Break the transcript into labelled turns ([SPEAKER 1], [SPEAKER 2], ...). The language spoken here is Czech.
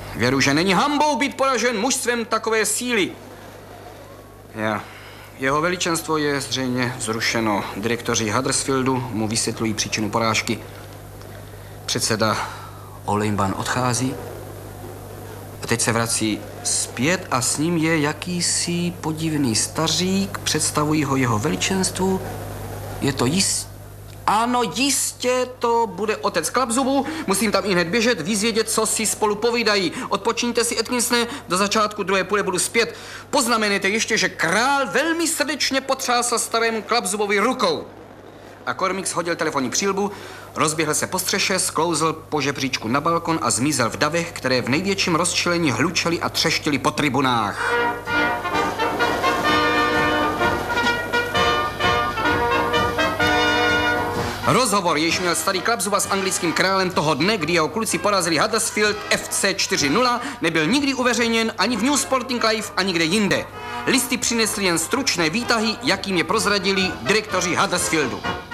[SPEAKER 1] Věru, že není hanbou být poražen mužstvem takové síly. Jeho veličenstvo je zřejmě zrušeno. Direktoři Huddersfieldu mu vysvětlují příčinu porážky. Předseda Olejban odchází a teď se vrací zpět a s ním je jakýsi podivný stařík. Představují ho jeho veličenstvu. Je to Ano, jistě to bude otec Klapzubu. Musím tam i hned běžet, vyzvědět, co si spolu povídají. Odpočíňte si, Atkinsone, do začátku druhé půle budu zpět. Poznamenejte ještě, že král velmi srdečně potřásl starému Klapzubovi rukou. A Cornwallis hodil telefonní přílbu, rozběhl se po střeše, sklouzl po žebříčku na balkon a zmizel v davech, které v největším rozčilení hlučely a třeštily po tribunách. Rozhovor, jež měl starý Klapzuba s anglickým králem toho dne, kdy jeho kluci porazili Huddersfield FC 4-0, nebyl nikdy uveřejněn ani v New Sporting Life, ani kde jinde. Listy přinesly jen stručné výtahy, jakým je prozradili direktoři Huddersfieldu.